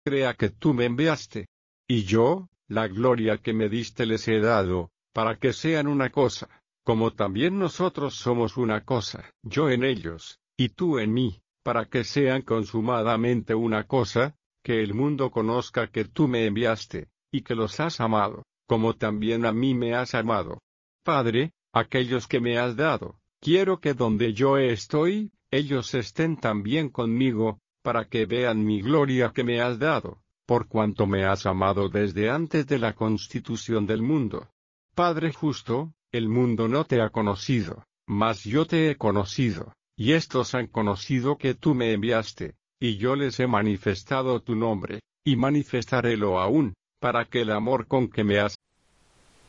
crea que tú me enviaste. Y yo, la gloria que me diste les he dado, para que sean una cosa, como también nosotros somos una cosa, yo en ellos, y tú en mí, para que sean consumadamente una cosa, que el mundo conozca que tú me enviaste, y que los has amado, como también a mí me has amado. Padre, aquellos que me has dado, quiero que donde yo estoy, ellos estén también conmigo, para que vean mi gloria que me has dado, por cuanto me has amado desde antes de la constitución del mundo. Padre justo, el mundo no te ha conocido, mas yo te he conocido, y estos han conocido que tú me enviaste, y yo les he manifestado tu nombre, y manifestarélo aún, para que el amor con que me has